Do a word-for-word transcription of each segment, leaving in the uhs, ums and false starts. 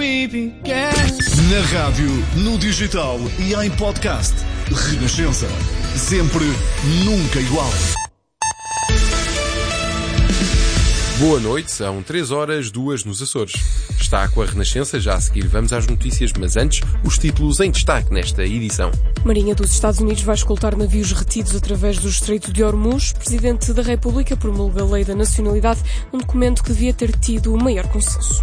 Na rádio, no digital e em podcast. Renascença. Sempre, nunca igual. Boa noite, são três horas, duas nos Açores. Está com a Renascença, já a seguir vamos às notícias, mas antes, os títulos em destaque nesta edição. Marinha dos Estados Unidos vai escoltar navios retidos através do Estreito de Hormuz. Presidente da República promulga a Lei da Nacionalidade, um documento que devia ter tido maior consenso.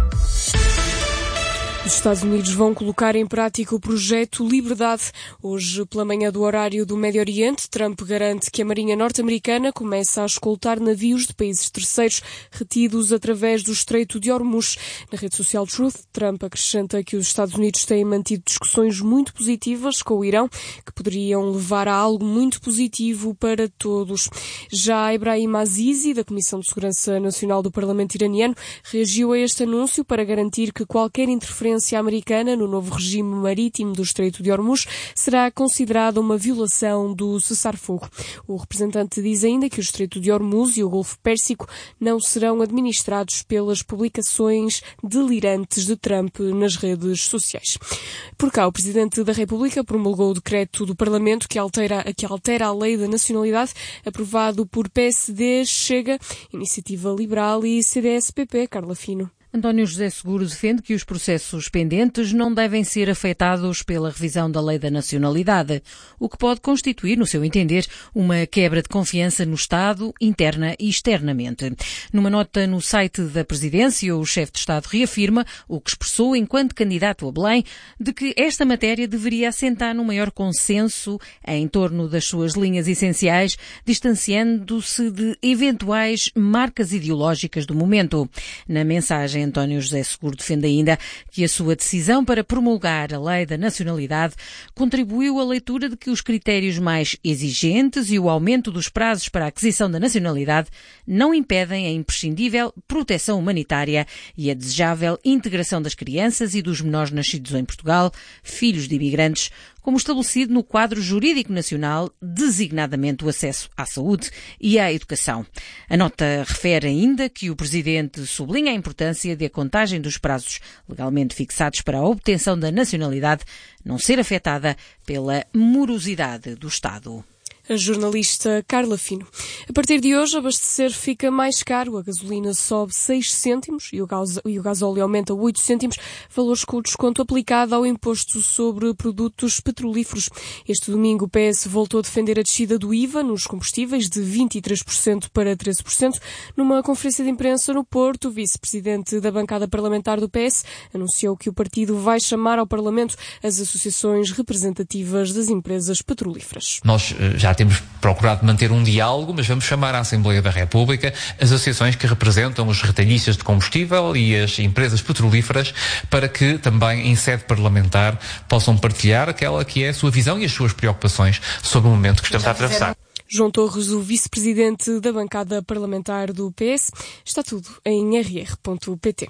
Os Estados Unidos vão colocar em prática o projeto Liberdade. Hoje, pela manhã do horário do Médio Oriente, Trump garante que a Marinha norte-americana começa a escoltar navios de países terceiros retidos através do Estreito de Hormuz. Na rede social Truth, Trump acrescenta que os Estados Unidos têm mantido discussões muito positivas com o Irão, que poderiam levar a algo muito positivo para todos. Já Ebrahim Azizi, da Comissão de Segurança Nacional do Parlamento iraniano, reagiu a este anúncio para garantir que qualquer interferência americana no novo regime marítimo do Estreito de Hormuz será considerada uma violação do cessar-fogo. O representante diz ainda que o Estreito de Hormuz e o Golfo Pérsico não serão administrados pelas publicações delirantes de Trump nas redes sociais. Por cá, o Presidente da República promulgou o decreto do Parlamento que altera, que altera a Lei da Nacionalidade, aprovado por P S D, Chega, Iniciativa Liberal e C D S P P. Carla Fino. António José Seguro defende que os processos pendentes não devem ser afetados pela revisão da Lei da Nacionalidade, o que pode constituir, no seu entender, uma quebra de confiança no Estado, interna e externamente. Numa nota no site da Presidência, o chefe de Estado reafirma o que expressou enquanto candidato a Belém, de que esta matéria deveria assentar num maior consenso em torno das suas linhas essenciais, distanciando-se de eventuais marcas ideológicas do momento. Na mensagem, António José Seguro defende ainda que a sua decisão para promulgar a Lei da Nacionalidade contribuiu à leitura de que os critérios mais exigentes e o aumento dos prazos para a aquisição da nacionalidade não impedem a imprescindível proteção humanitária e a desejável integração das crianças e dos menores nascidos em Portugal, filhos de imigrantes, como estabelecido no quadro jurídico nacional, designadamente o acesso à saúde e à educação. A nota refere ainda que o Presidente sublinha a importância de a contagem dos prazos legalmente fixados para a obtenção da nacionalidade não ser afetada pela morosidade do Estado. A jornalista Carla Fino. A partir de hoje, abastecer fica mais caro. A gasolina sobe seis cêntimos e o, gás, e o gasóleo aumenta oito cêntimos, valores com o desconto aplicado ao imposto sobre produtos petrolíferos. Este domingo, o P S voltou a defender a descida do I V A nos combustíveis de vinte e três por cento para treze por cento. Numa conferência de imprensa no Porto, o vice-presidente da bancada parlamentar do P S anunciou que o partido vai chamar ao Parlamento as associações representativas das empresas petrolíferas. Nós já temos procurado manter um diálogo, mas vamos chamar à Assembleia da República as associações que representam os retalhistas de combustível e as empresas petrolíferas para que também em sede parlamentar possam partilhar aquela que é a sua visão e as suas preocupações sobre o momento que estamos a atravessar. João Torres, o vice-presidente da bancada parlamentar do P S. Está tudo em r r ponto p t.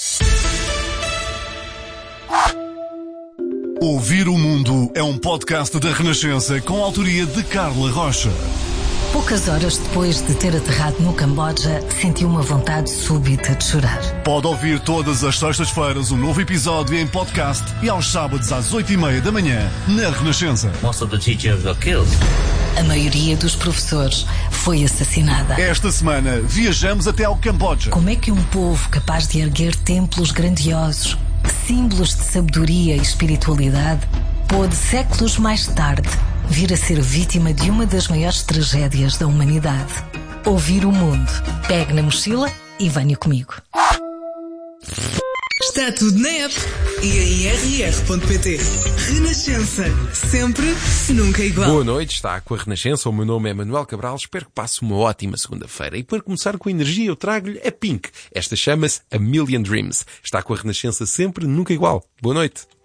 Ouvir o Mundo é um podcast da Renascença com a autoria de Carla Rocha. Poucas horas depois de ter aterrado no Camboja, sentiu uma vontade súbita de chorar. Pode ouvir todas as sextas-feiras um novo episódio em podcast e aos sábados às oito e meia da manhã na Renascença. Most of the teachers were killed. A maioria dos professores foi assassinada. Esta semana viajamos até ao Camboja. Como é que um povo capaz de erguer templos grandiosos, símbolos de sabedoria e espiritualidade, pôde séculos mais tarde vir a ser vítima de uma das maiores tragédias da humanidade? Ouvir o Mundo. Pegue na mochila e venha comigo. Está tudo na app e em r r ponto p t. Renascença. Sempre, nunca igual. Boa noite, está com a Renascença. O meu nome é Manuel Cabral. Espero que passe uma ótima segunda-feira. E para começar com energia, eu trago-lhe a Pink. Esta chama-se A Million Dreams. Está com a Renascença sempre, nunca igual. Boa noite.